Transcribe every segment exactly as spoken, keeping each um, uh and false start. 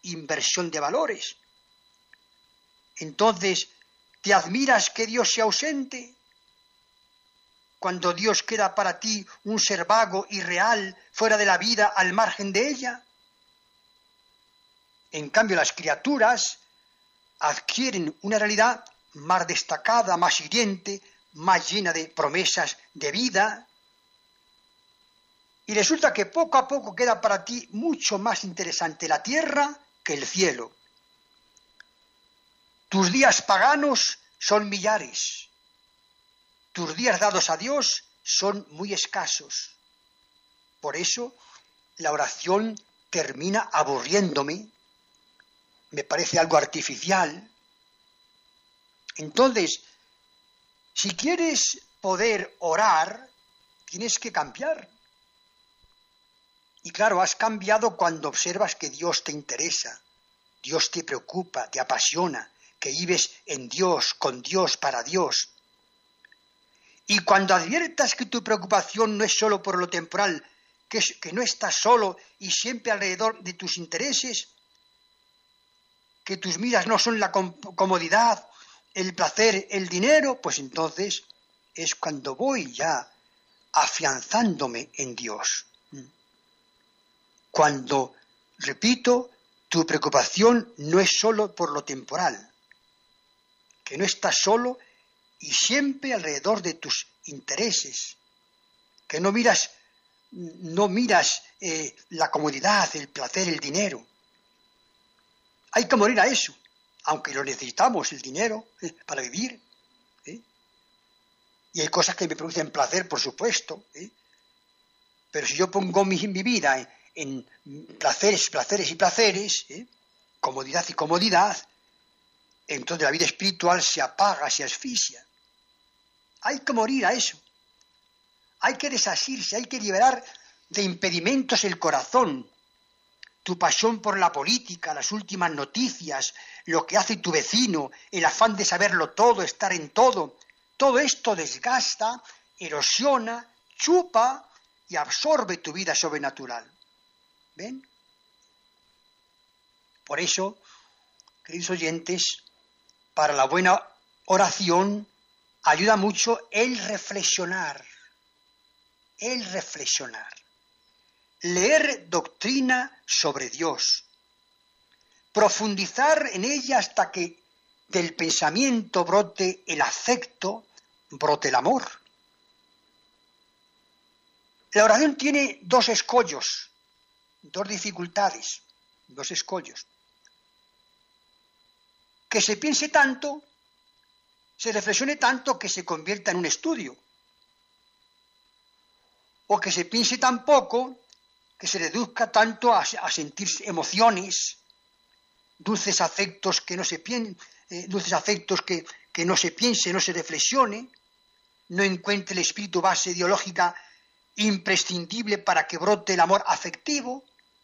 inversión de valores. Entonces, ¿te admiras que Dios sea ausente? Cuando Dios queda para ti un ser vago, irreal, fuera de la vida, al margen de ella. En cambio, las criaturas adquieren una realidad más destacada, más hiriente, más llena de promesas de vida. Y resulta que poco a poco queda para ti mucho más interesante la tierra que el cielo. Tus días paganos son millares. Tus días dados a Dios son muy escasos. Por eso la oración termina aburriéndome. Me parece algo artificial. Entonces, si quieres poder orar, tienes que cambiar. Y claro, has cambiado cuando observas que Dios te interesa, Dios te preocupa, te apasiona, que vives en Dios, con Dios, para Dios. Y cuando adviertas que tu preocupación no es solo por lo temporal, que, es, que no estás solo y siempre alrededor de tus intereses, que tus miras no son la comodidad, el placer, el dinero, pues entonces es cuando voy ya afianzándome en Dios. Cuando, repito, tu preocupación no es solo por lo temporal, que no estás solo y siempre alrededor de tus intereses, que no miras, no miras eh, la comodidad, el placer, el dinero. Hay que morir a eso, aunque lo necesitamos, el dinero, eh, para vivir. ¿eh? Y hay cosas que me producen placer, por supuesto. ¿eh? Pero si yo pongo mi, mi vida en, en placeres, placeres y placeres, ¿eh? comodidad y comodidad, entonces la vida espiritual se apaga, se asfixia. Hay que morir a eso. Hay que desasirse, hay que liberar de impedimentos el corazón. Tu pasión por la política, las últimas noticias, lo que hace tu vecino, el afán de saberlo todo, estar en todo. Todo esto desgasta, erosiona, chupa y absorbe tu vida sobrenatural. ¿Ven? Por eso, queridos oyentes, para la buena oración ayuda mucho el reflexionar. El reflexionar. Leer doctrina sobre Dios. Profundizar en ella hasta que del pensamiento brote el afecto, brote el amor. La oración tiene dos escollos, dos dificultades, dos escollos. Que se piense tanto, se reflexione tanto que se convierta en un estudio. O que se piense tan poco que se reduzca tanto a, a sentir emociones, dulces afectos que no se piense, eh, dulces afectos que, que no se piense, no se reflexione, no encuentre el espíritu base ideológica imprescindible para que brote el amor afectivo,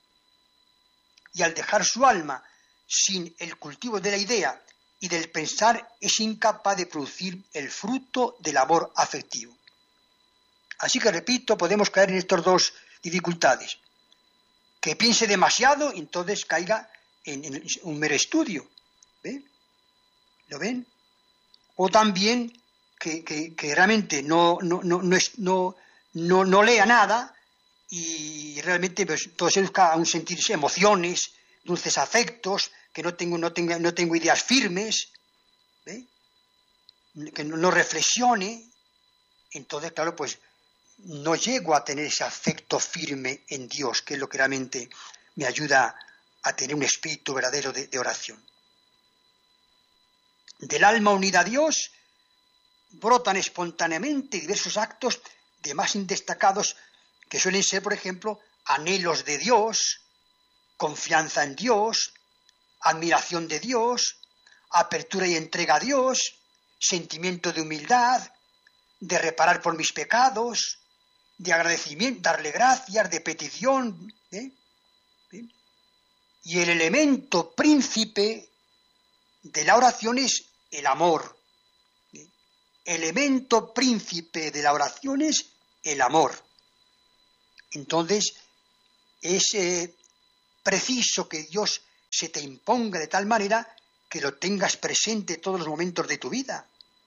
y al dejar su alma sin el cultivo de la idea y del pensar es incapaz de producir el fruto del amor afectivo. Así que, repito, podemos caer en estas dos dificultades. Que piense demasiado y entonces caiga en, en un mero estudio. ¿Ven? ¿Lo ven? O también que, que, que realmente no, no, no, no, es, no, no, no lea nada y realmente pues, todo se busca aún sentirse emociones, dulces afectos, que no tengo, no tengo, no tengo ideas firmes, ¿ve? Que no, no reflexione. Entonces, claro, pues no llego a tener ese afecto firme en Dios, que es lo que realmente me ayuda a tener un espíritu verdadero de, de oración. Del alma unida a Dios brotan espontáneamente diversos actos de más destacados que suelen ser, por ejemplo, anhelos de Dios, confianza en Dios, admiración de Dios, apertura y entrega a Dios, sentimiento de humildad, de reparar por mis pecados, de agradecimiento, darle gracias, de petición. ¿eh? ¿Eh? Y el elemento príncipe de la oración es el amor. ¿eh? Elemento príncipe de la oración es el amor. Entonces, es eh, preciso que Dios se te imponga de tal manera que lo tengas presente todos los momentos de tu vida.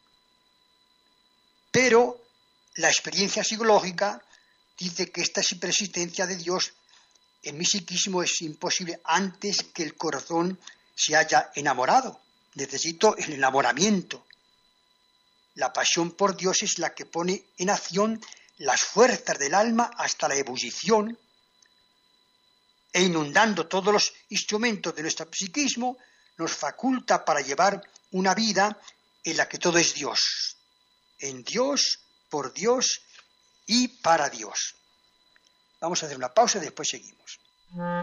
Pero la experiencia psicológica dice que esta presencia de Dios en mi psiquismo es imposible antes que el corazón se haya enamorado. Necesito el enamoramiento. La pasión por Dios es la que pone en acción las fuerzas del alma hasta la ebullición e inundando todos los instrumentos de nuestro psiquismo, nos faculta para llevar una vida en la que todo es Dios. En Dios, por Dios y para Dios. Vamos a hacer una pausa y después seguimos.